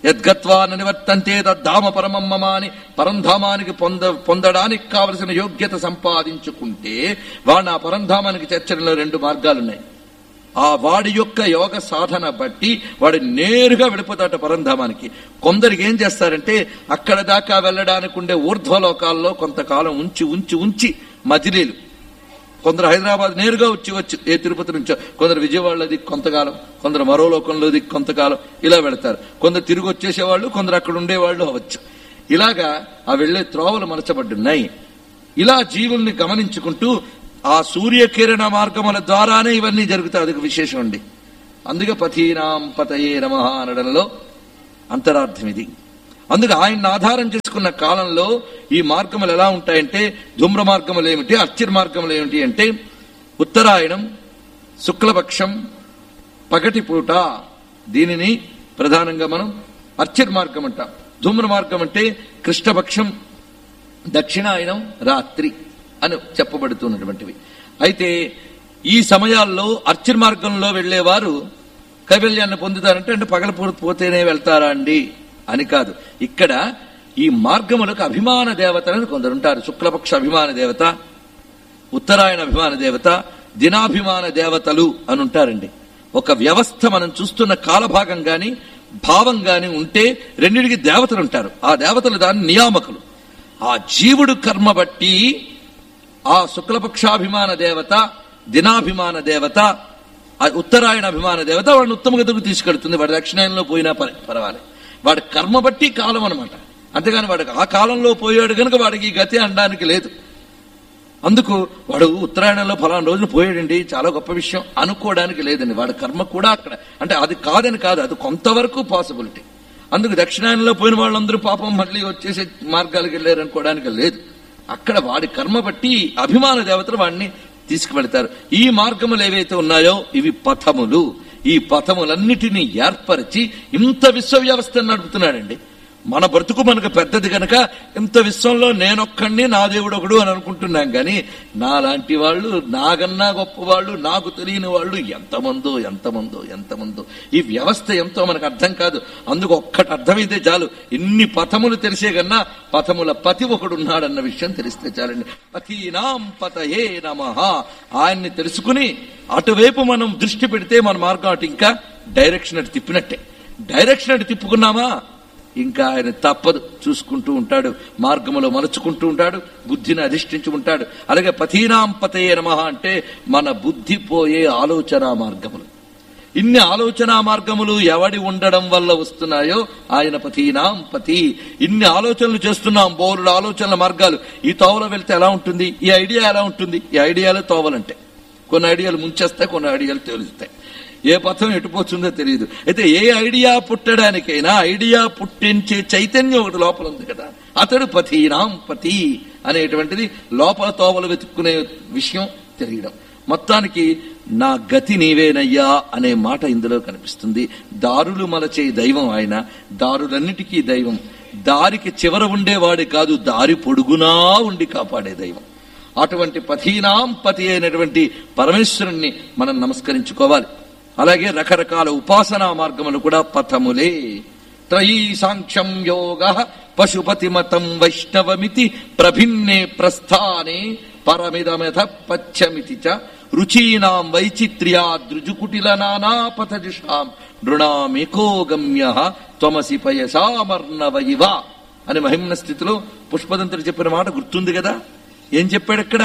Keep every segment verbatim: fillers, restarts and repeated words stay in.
యద్గత్వా నివర్తంతే తద్ధామ పరమం మమ అని పరంధామానికి పొంద పొందడానికి కావలసిన యోగ్యత సంపాదించుకుంటే వాడు ఆ పరంధామానికి చేర్చడంలో రెండు మార్గాలున్నాయి. ఆ వాడి యొక్క యోగ సాధన బట్టి వాడు నేరుగా వెళ్ళిపోతాట పరంధామానికి. కొందరికి ఏం చేస్తారంటే అక్కడ దాకా వెళ్ళడానికి ఉండే ఊర్ధ్వలోకాల్లో కొంతకాలం ఉంచి ఉంచి ఉంచి మజిలీలు, కొందరు హైదరాబాద్ నేరుగా వచ్చి వచ్చు ఏ తిరుపతి నుంచో, కొందరు విజయవాడలో దిక్కు కొంతకాలం, కొందరు మరో లోకంలో దిక్కు కొంతకాలం ఇలా వెళతారు. కొందరు తిరిగి వచ్చేసేవాళ్ళు, కొందరు అక్కడ ఉండేవాళ్ళు అవచ్చు. ఇలాగా ఆ వెళ్లే త్రోవలు మలచబడ్డున్నాయి. ఇలా జీవుల్ని గమనించుకుంటూ ఆ సూర్యకిరణ మార్గముల ద్వారానే ఇవన్నీ జరుగుతాయి. అదొక విశేషం అండి. అందుకే పథీనాం పతయే నమః అనడంలో అంతరార్థం ఇది. అందుకే ఆయన ఆధారం చేసుకున్న కాలంలో ఈ మార్గములు ఎలా ఉంటాయంటే, ధూమ్ర మార్గములు ఏమిటి, అర్చిర్ మార్గములు ఏమిటి అంటే, ఉత్తరాయణం, శుక్లపక్షం, పగటిపూట, దీనిని ప్రధానంగా మనం అర్చిర్ మార్గం అంటాం. ధూమ్ర మార్గం అంటే కృష్ణపక్షం, దక్షిణాయనం, రాత్రి అని చెప్పబడుతున్నటువంటివి. అయితే ఈ సమయాల్లో అర్చిర్ మార్గంలో వెళ్లేవారు కైవల్యాన్ని పొందుతారంటే అంటే పగలపూట పోతేనే వెళ్తారా అండి అని కాదు. ఇక్కడ ఈ మార్గములకు అభిమాన దేవతలను కొందరుంటారు. శుక్లపక్ష అభిమాన దేవత, ఉత్తరాయణ అభిమాన దేవత, దినాభిమాన దేవతలు అని ఉంటారండి. ఒక వ్యవస్థ మనం చూస్తున్న కాలభాగం గాని భావం గాని ఉంటే రెండింటికి దేవతలు ఉంటారు. ఆ దేవతలు దాని నియామకులు. ఆ జీవుడు కర్మ బట్టి ఆ శుక్లపక్షాభిమాన దేవత, దినాభిమాన దేవత, ఉత్తరాయణ అభిమాన దేవత వాడిని ఉత్తమ గతికి తీసుకెడుతుంది. వాడి దక్షిణాయనంలో పోయినా పర్వాలేదు. వాడి కర్మ బట్టి కాలం అనమాట. అంతేగాని వాడికి ఆ కాలంలో పోయాడు కనుక వాడికి ఈ గతి అనడానికి లేదు. అందుకు వాడు ఉత్తరాయణంలో ఫలానా రోజున పోయాడండి చాలా గొప్ప విషయం అనుకోవడానికి లేదండి. వాడి కర్మ కూడా అక్కడ అంటే అది కాదని కాదు, అది కొంతవరకు పాసిబిలిటీ. అందుకు దక్షిణాయనంలో పోయిన వాళ్ళందరూ పాపం మళ్ళీ వచ్చేసే మార్గాలకు వెళ్ళారు అనుకోవడానికి లేదు. అక్కడ వాడి కర్మ బట్టి అభిమాన దేవతలు వాడిని తీసుకువెళతారు. ఈ మార్గములు ఏవైతే ఉన్నాయో ఇవి పథములు. ఈ పథములన్నిటినీ ఏర్పరిచి ఇంత విశ్వ వ్యవస్థను నడుపుతున్నాడండి. మన బ్రతుకు మనకు పెద్దది గనక ఇంత విశ్వంలో నేనొక్కడిని నా దేవుడు ఒకడు అని అనుకుంటున్నాం. కానీ నాలాంటి వాళ్ళు, నాగన్నా గొప్ప వాళ్ళు, నాకు తెలియని వాళ్ళు ఎంతమందో ఎంతమందో ఎంతమందో. ఈ వ్యవస్థ ఎంతో మనకు అర్థం కాదు. అందుకు ఒక్కటి అర్థమైతే చాలు. ఇన్ని పథములు తెలిసే కన్నా పథముల పతి ఒకడున్నాడన్న విషయం తెలిస్తే చాలండి. పతీనాం పతయే నమః. ఆయన్ని తెలుసుకుని అటువైపు మనం దృష్టి పెడితే మన మార్గం అటు ఇంకా డైరెక్షన్ అటు తిప్పినట్టే. డైరెక్షన్ అటు తిప్పుకున్నామా ఇంకా ఆయన తప్పదు, చూసుకుంటూ ఉంటాడు, మార్గములో మలుచుకుంటూ ఉంటాడు, బుద్ధిని అధిష్ఠించి ఉంటాడు. అలాగే పతీనాం పతయే నమః అంటే మన బుద్ధి పోయే ఆలోచన మార్గములు. ఇన్ని ఆలోచన మార్గములు ఎవడి ఉండడం వల్ల వస్తున్నాయో ఆయన పతీనాం పతి. ఇన్ని ఆలోచనలు చేస్తున్నాం, బోరుడు ఆలోచనల మార్గాలు. ఈ తోవలో వెళ్తే ఎలా ఉంటుంది, ఈ ఐడియా ఎలా ఉంటుంది, ఈ ఐడియాలే తోవలంటే. కొన్ని ఐడియాలు ముంచేస్తాయి, కొన్ని ఐడియాలు తేలుస్తాయి. ఏ పథం ఎటుపోతుందో తెలియదు. అయితే ఏ ఐడియా పుట్టడానికైనా ఐడియా పుట్టించే చైతన్యం ఒకటి లోపల ఉంది కదా, అతడు పతీనాం పతి అనేటువంటిది లోపల తోవలు వెతుక్కునే విషయం తెలియడం. మొత్తానికి నా గతి నీవేనయ్యా అనే మాట ఇందులో కనిపిస్తుంది. దారులు మలచే దైవం ఆయన, దారులన్నిటికీ దైవం. దారికి చివర ఉండేవాడి కాదు, దారి పొడుగునా ఉండి కాపాడే దైవం. అటువంటి పతీనాం పతి అయినటువంటి పరమేశ్వరుణ్ణి మనం నమస్కరించుకోవాలి. అలాగే రకరకాల ఉపాసనా మార్గములు కూడా పథములే. త్రయీ సాంఖ్యం యోగ పశుపతి మతం వైష్ణవమితి ప్రభిన్నే ప్రస్థానే పరమిదమథ పచ్చమితి చ రుచీనాం వైచిత్ర్యా దృజుకుటిల నానాపథజుషాం నృణామేకో గమ్యః త్వమసి పయసామర్ణవయివ అని మహిమ్న స్థితిలో పుష్పదంతుడు చెప్పిన మాట గుర్తుంది కదా. ఏం చెప్పాడు అక్కడ?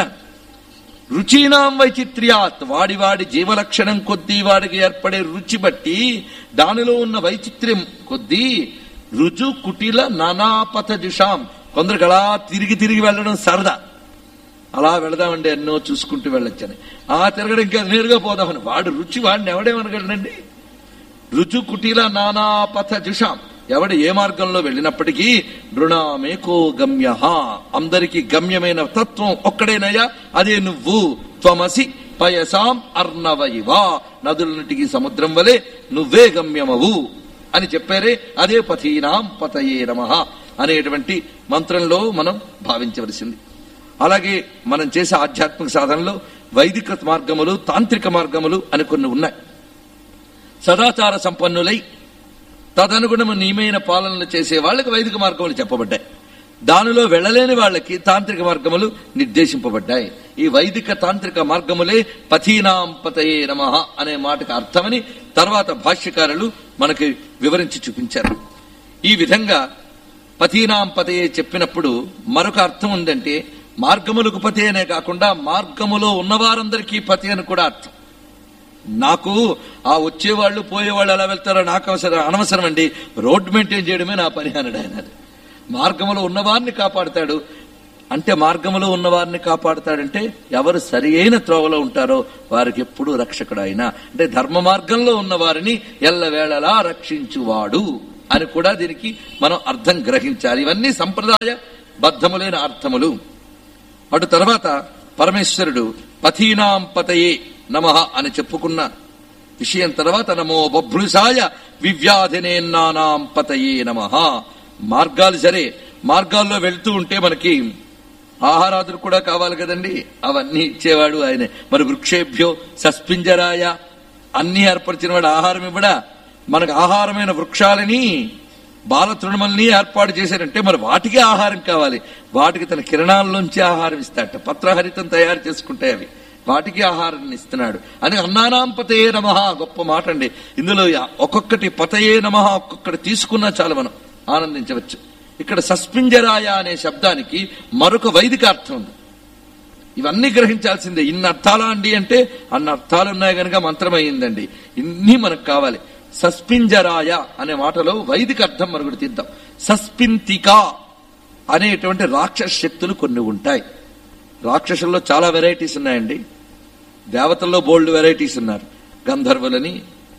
రుచీనాం వైచిత్ర్యాత్, వాడి వాడి జీవలక్షణం కొద్దీ వాడికి ఏర్పడే రుచి బట్టి దానిలో ఉన్న వైచిత్ర్యం కొద్దీ రుజు కుటిల నానాపథజుషాం. కొందరికి అలా తిరిగి తిరిగి వెళ్ళడం సరదా, అలా వెళదామండి ఎన్నో చూసుకుంటూ వెళ్ళొచ్చని. ఆ తిరగడం ఇంకా నేరుగా పోదామని వాడు రుచి వాడిని ఎవడేమనగలడండి. రుజు కుటిల నానాపథజుషాం, ఎవడు ఏ మార్గంలో వెళ్ళినప్పటికీ నృణామేకో గమ్య, అందరికీ గమ్యమైన తత్వం ఒక్కడేనయ్యా, అదే నువ్వు. త్వమసి పయసాం అర్ణవయివ, నదులన్నిటికీ సముద్రం వలె నువ్వే గమ్యమవు అని చెప్పారే, అదే పతీనాం పతయే నమః అనేటువంటి మంత్రంలో మనం భావించవలసింది. అలాగే మనం చేసే ఆధ్యాత్మిక సాధనలో వైదిక మార్గములు, తాంత్రిక మార్గములు అని కొన్ని ఉన్నాయి. సదాచార సంపన్నులై తదనుగుణము నియమైన పాలనలు చేసే వాళ్ళకి వైదిక మార్గములు చెప్పబడ్డాయి. దానిలో వెళ్లలేని వాళ్ళకి తాంత్రిక మార్గములు నిర్దేశింపబడ్డాయి. ఈ వైదిక తాంత్రిక మార్గములే పథీనాం పతయే నమః అనే మాటకు అర్థమని తర్వాత భాష్యకారులు మనకి వివరించి చూపించారు. ఈ విధంగా పథీనాం పతయే చెప్పినప్పుడు మరొక అర్థం ఉందంటే మార్గములకు పతి అనే కాకుండా మార్గములో ఉన్నవారందరికీ పతి అని కూడా అర్థం. నాకు ఆ వచ్చేవాళ్లు పోయేవాళ్ళు ఎలా వెళ్తారో నాకు అవసరం అనవసరం అండి, రోడ్డు మెయింటైన్ చేయడమే నా పని అన్నాడు ఆయన. మార్గములో ఉన్నవారిని కాపాడుతాడు అంటే మార్గములో ఉన్నవారిని కాపాడుతాడంటే ఎవరు సరి అయిన త్రోవలో ఉంటారో వారికి ఎప్పుడూ రక్షకుడు ఆయన. అంటే ధర్మ మార్గంలో ఉన్నవారిని ఎల్లవేళలా రక్షించువాడు అని కూడా దీనికి మనం అర్థం గ్రహించాలి. ఇవన్నీ సంప్రదాయ బద్ధములైన అర్థములు. అటు తర్వాత పరమేశ్వరుడు పథీనాం పతయే నమః అని చెప్పుకున్న విషయం తర్వాత నమో బభ్రుసాయ వివ్యాధినేన్నానాం పతయే నమః. మార్గాలు సరే, మార్గాల్లో వెళ్తూ ఉంటే మనకి ఆహారాదులు కూడా కావాలి కదండి, అవన్నీ ఇచ్చేవాడు ఆయనే. మరి వృక్షేభ్యో సస్పింజరాయ అన్ని ఏర్పరిచిన వాడు ఆహారం ఇవ్వడా? మనకు ఆహారమైన వృక్షాలని బాల తృణమల్ని ఏర్పాటు చేశారంటే మరి వాటికి ఆహారం కావాలి. వాటికి తన కిరణాల్లోంచి ఆహారం ఇస్తాడట. పత్రహరితం తయారు చేసుకుంటే అవి వాటికి ఆహారాన్ని ఇస్తున్నాడు అని అన్నానాం పతయే నమః. గొప్ప మాట అండి. ఇందులో ఒక్కొక్కటి పతయే నమః ఒక్కొక్కటి తీసుకున్నా చాలు మనం ఆనందించవచ్చు. ఇక్కడ సస్పింజరాయ అనే శబ్దానికి మరొక వైదిక అర్థం ఉంది. ఇవన్నీ గ్రహించాల్సిందే. ఇన్ని అర్థాలా అండి అంటే అన్ని అర్థాలు ఉన్నాయి కనుక మంత్రమైందండి. ఇన్ని మనకు కావాలి. సస్పింజరాయ అనే మాటలో వైదిక అర్థం మరొకటి తీద్దాం. సస్పింతిక అనేటువంటి రాక్షస శక్తులు కొన్ని ఉంటాయి. రాక్షసుల్లో చాలా వెరైటీస్ ఉన్నాయండి. దేవతల్లో బోల్డ్ వెరైటీస్ ఉన్నారు. గంధర్వులని,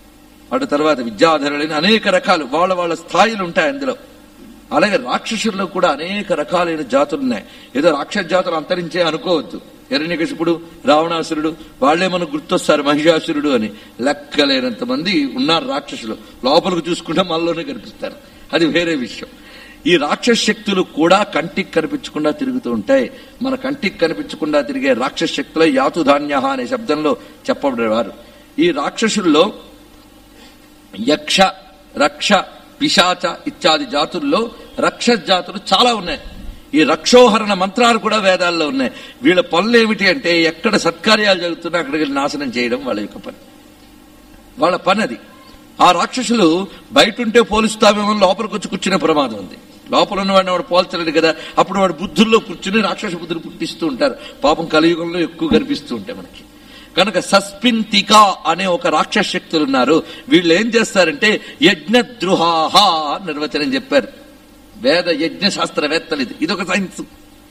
అటు తర్వాత విద్యాధరులని, అనేక రకాలు వాళ్ళ వాళ్ళ స్థాయిలు ఉంటాయి అందులో. అలాగే రాక్షసుల్లో కూడా అనేక రకాలైన జాతులు ఉన్నాయి. ఏదో రాక్షస జాతులు అంతరించే అనుకోవద్దు. హిరణ్యకశిపుడు, రావణాసురుడు వాళ్లే మనకు గుర్తొస్తారు, మహిషాసురుడు అని. లెక్కలేనంత మంది ఉన్నారు రాక్షసులు. లోపలికి చూసుకుంటే మనలోనే కనిపిస్తారు, అది వేరే విషయం. ఈ రాక్షస శక్తులు కూడా కంటికి కనిపించకుండా తిరుగుతూ ఉంటాయి. మన కంటికి కనిపించకుండా తిరిగే రాక్షస శక్తులే యాతుధాన్య అనే శబ్దంలో చెప్పబడేవారు. ఈ రాక్షసుల్లో యక్ష, రక్ష, పిశాచ ఇత్యాది జాతుల్లో రక్షస జాతులు చాలా ఉన్నాయి. ఈ రక్షోహరణ మంత్రాలు కూడా వేదాల్లో ఉన్నాయి. వీళ్ళ పనులు ఏమిటి అంటే ఎక్కడ సత్కార్యాలు జరుగుతున్నా అక్కడికి నాశనం చేయడం వాళ్ళ యొక్క పని, వాళ్ళ పని అది. ఆ రాక్షసులు బయటుంటే పోలుస్తామేమో లోపలికి వచ్చి కూర్చునే ప్రమాదం ఉంది. లోపల ఉన్నవాడిని వాడు పోల్చలేడు కదా, అప్పుడు వాడు బుద్ధుల్లో కూర్చుని రాక్షస బుద్ధులు పుట్టిస్తూ ఉంటారు. పాపం కలియుగంలో ఎక్కువ కనిపిస్తూ ఉంటాయి మనకి. కనుక సస్పింతిక అనే ఒక రాక్షస శక్తులు ఉన్నారు. వీళ్ళు ఏం చేస్తారంటే యజ్ఞద్రుహాహ నిర్వచనం చెప్పారు వేద యజ్ఞ శాస్త్రవేత్తలు. ఇది ఇదొక సైన్స్.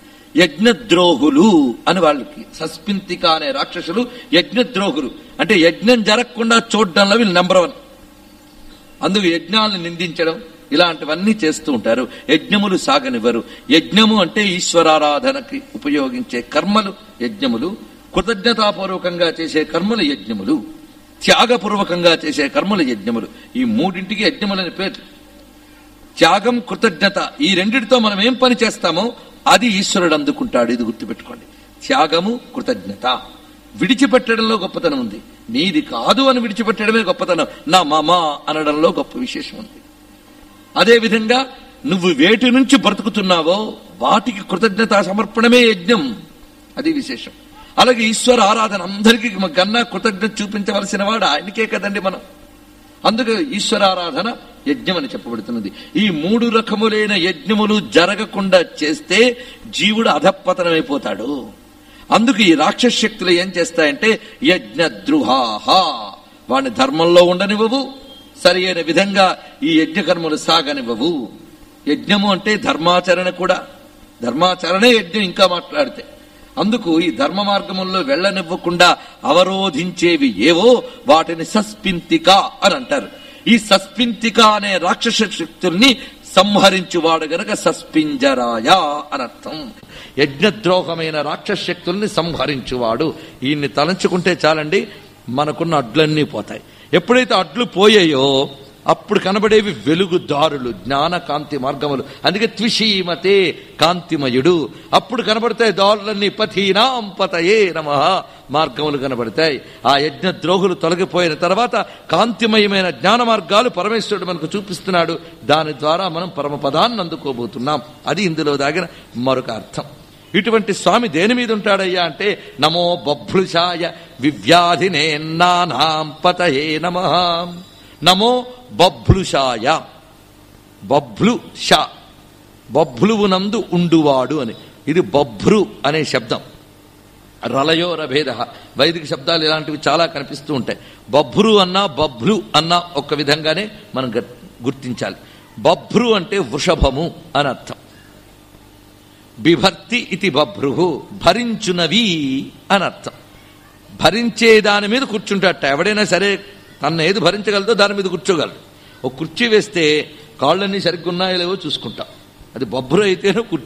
యజ్ఞద్రోహులు అని వాళ్ళకి. సస్పింతిక అనే రాక్షసులు యజ్ఞద్రోహులు అంటే యజ్ఞం జరగకుండా చూడడంలో వీళ్ళు నెంబర్ వన్. అందుకు యజ్ఞాలను నిందించడం ఇలాంటివన్నీ చేస్తూ ఉంటారు. యజ్ఞములు సాగనివ్వరు. యజ్ఞము అంటే ఈశ్వరారాధనకి ఉపయోగించే కర్మలు యజ్ఞములు, కృతజ్ఞతాపూర్వకంగా చేసే కర్మలు యజ్ఞములు, త్యాగపూర్వకంగా చేసే కర్మలు యజ్ఞములు. ఈ మూడింటికి యజ్ఞములని పేరు. త్యాగం, కృతజ్ఞత ఈ రెండిటితో మనం ఏం పని చేస్తామో అది ఈశ్వరుడు అందుకుంటాడు. ఇది గుర్తుపెట్టుకోండి. త్యాగము, కృతజ్ఞత. విడిచిపెట్టడంలో గొప్పతనం ఉంది. నీది కాదు అని విడిచిపెట్టడమే గొప్పతనం. నా మామా అనడంలో గొప్ప విశేషం ఉంది. అదేవిధంగా నువ్వు వేటి నుంచి బ్రతుకుతున్నావో వాటికి కృతజ్ఞత సమర్పణమే యజ్ఞం, అది విశేషం. అలాగే ఈశ్వర ఆరాధన అందరికీ కన్నా కృతజ్ఞత చూపించవలసిన వాడు ఆయనకే కదండి మనం. అందుకే ఈశ్వరారాధన యజ్ఞం అని చెప్పబడుతున్నది. ఈ మూడు రకములైన యజ్ఞములు జరగకుండా చేస్తే జీవుడు అధపతనమైపోతాడు. అందుకు ఈ రాక్షస శక్తులు ఏం చేస్తాయంటే యజ్ఞద్రుహాహ, వాడిని ధర్మంలో ఉండనివ్వవు, సరి అయిన విధంగా ఈ యజ్ఞకర్మలు సాగనివ్వవు. యజ్ఞము అంటే ధర్మాచరణ కూడా. ధర్మాచరణే యజ్ఞం ఇంకా మాట్లాడితే. అందుకు ఈ ధర్మ మార్గముల్లో వెళ్లనివ్వకుండా అవరోధించేవి ఏవో వాటిని సస్పింతిక అని అంటారు. ఈ సస్పింతిక అనే రాక్షస శక్తుల్ని సంహరించువాడు గనక సస్పింజరాయ అనర్థం. యజ్ఞద్రోహమైన రాక్షస శక్తుల్ని సంహరించువాడు. ఈయన్ని తలంచుకుంటే చాలండి, మనకున్న అడ్లన్నీ పోతాయి. ఎప్పుడైతే అడ్లు పోయాయో అప్పుడు కనబడేవి వెలుగుదారులు, జ్ఞాన కాంతి మార్గములు. అందుకే త్విషీమతే కాంతిమయుడు. అప్పుడు కనబడతాయి దారులన్నీ పథీనాం పతయే నమః, మార్గములు కనబడతాయి. ఆ యజ్ఞ ద్రోహులు తొలగిపోయిన తర్వాత కాంతిమయమైన జ్ఞాన మార్గాలు పరమేశ్వరుడు మనకు చూపిస్తున్నాడు. దాని ద్వారా మనం పరమపదాన్ని అందుకోబోతున్నాం. అది ఇందులో దాగిన మరొక అర్థం. ఇటువంటి స్వామి దేని మీద ఉంటాడయ్యా అంటే, నమో బభ్లుషాయ వివ్యాధినే నానాం పతయే నమః. నమో బభ్లుషాయ, బభ్లు షా, బభ్లువునందు ఉండువాడు అని. ఇది బభ్రు అనే శబ్దం. రలయో రభేద, వైదిక శబ్దాలు ఇలాంటివి చాలా కనిపిస్తూ ఉంటాయి. బభ్రు అన్నా బభ్లు అన్నా ఒక్క విధంగానే మనం గుర్తించాలి. బభ్రు అంటే వృషభము అని అర్థం. బిభర్తి ఇది బభ్రు, భరించునవి అని అర్థం. భరించే దాని మీద కూర్చుంటాట. ఎవడైనా సరే తన ఏది భరించగలదో దాని మీద కూర్చోగలడు. ఒక కుర్చీ వేస్తే కాళ్ళన్నీ సరిగ్గా ఉన్నాయో లేవో చూసుకుంటాం. అది బొబ్బరు అయితేనో కుర్చీ